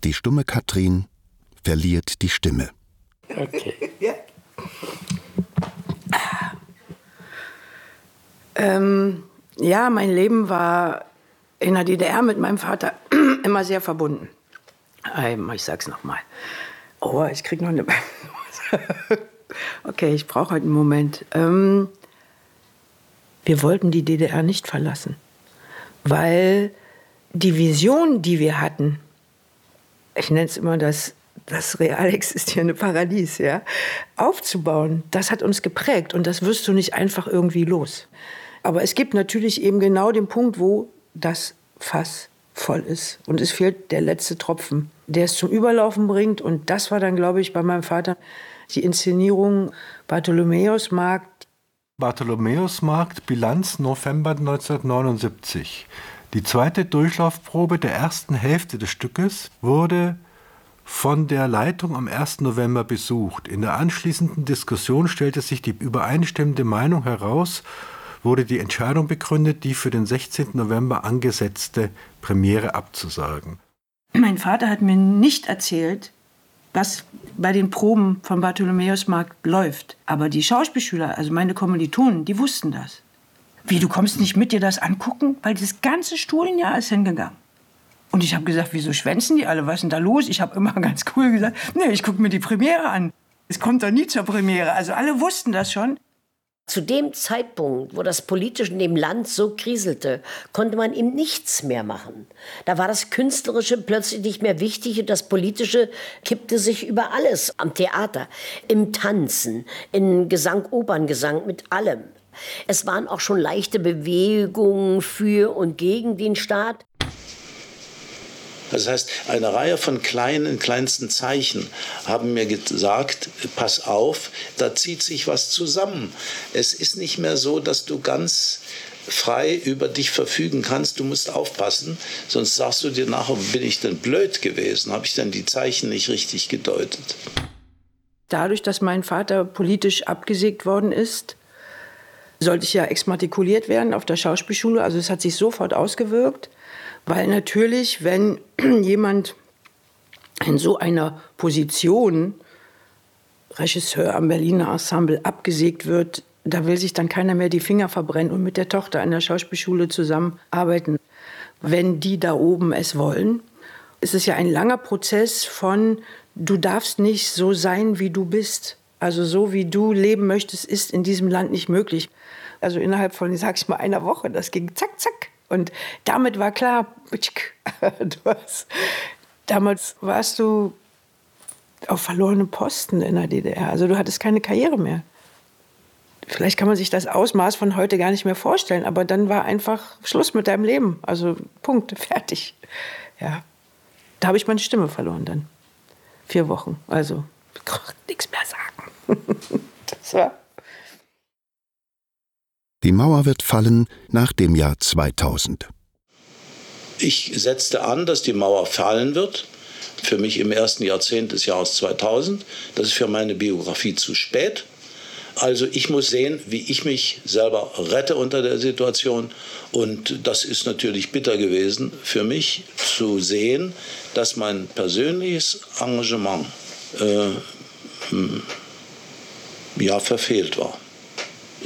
Die stumme Katrin verliert die Stimme. Okay. Ja, mein Leben war in der DDR mit meinem Vater immer sehr verbunden. Ich sag's nochmal. Oh, ich krieg noch eine... Okay, ich brauche heute einen Moment. Wir wollten die DDR nicht verlassen, weil die Vision, die wir hatten, ich nenne es immer das real existierende Paradies, ja, aufzubauen, das hat uns geprägt und das wirst du nicht einfach irgendwie los. Aber es gibt natürlich eben genau den Punkt, wo das Fass voll ist und es fehlt der letzte Tropfen, der es zum Überlaufen bringt. Und das war dann, glaube ich, bei meinem Vater die Inszenierung Bartholomäusmarkt. Bartholomäusmarkt, Bilanz November 1979. Die zweite Durchlaufprobe der ersten Hälfte des Stückes wurde von der Leitung am 1. November besucht. In der anschließenden Diskussion stellte sich die übereinstimmende Meinung heraus, wurde die Entscheidung begründet, die für den 16. November angesetzte Premiere abzusagen. Mein Vater hat mir nicht erzählt, was bei den Proben von Bartholomäusmarkt läuft. Aber die Schauspielschüler, also meine Kommilitonen, die wussten das. Wie, du kommst nicht mit dir das angucken? Weil das ganze Studienjahr ist hingegangen. Und ich habe gesagt, wieso schwänzen die alle? Was ist denn da los? Ich habe immer ganz cool gesagt, nee, ich gucke mir die Premiere an. Es kommt doch nie zur Premiere. Also alle wussten das schon. Zu dem Zeitpunkt, wo das Politische in dem Land so kriselte, konnte man ihm nichts mehr machen. Da war das Künstlerische plötzlich nicht mehr wichtig und das Politische kippte sich über alles. Am Theater, im Tanzen, in Gesang, Operngesang, mit allem. Es waren auch schon leichte Bewegungen für und gegen den Staat. Das heißt, eine Reihe von kleinsten Zeichen haben mir gesagt, pass auf, da zieht sich was zusammen. Es ist nicht mehr so, dass du ganz frei über dich verfügen kannst, du musst aufpassen, sonst sagst du dir nachher, bin ich denn blöd gewesen, habe ich denn die Zeichen nicht richtig gedeutet? Dadurch, dass mein Vater politisch abgesägt worden ist, sollte ich ja exmatrikuliert werden auf der Schauspielschule, also es hat sich sofort ausgewirkt. Weil natürlich, wenn jemand in so einer Position, Regisseur am Berliner Ensemble, abgesägt wird, da will sich dann keiner mehr die Finger verbrennen und mit der Tochter an der Schauspielschule zusammenarbeiten. Wenn die da oben es wollen, ist es ja ein langer Prozess von, du darfst nicht so sein, wie du bist. Also so, wie du leben möchtest, ist in diesem Land nicht möglich. Also innerhalb von, sag ich mal, einer Woche, das ging zack, zack. Und damit war klar, damals warst du auf verlorenem Posten in der DDR. Also du hattest keine Karriere mehr. Vielleicht kann man sich das Ausmaß von heute gar nicht mehr vorstellen, aber dann war einfach Schluss mit deinem Leben. Also Punkt, fertig. Ja. Da habe ich meine Stimme verloren dann. 4 Wochen. Also ich konnte nichts mehr sagen. Das war... Die Mauer wird fallen nach dem Jahr 2000. Ich setzte an, dass die Mauer fallen wird. Für mich im ersten Jahrzehnt des Jahres 2000. Das ist für meine Biografie zu spät. Also ich muss sehen, wie ich mich selber rette unter der Situation. Und das ist natürlich bitter gewesen für mich, zu sehen, dass mein persönliches Engagement verfehlt war.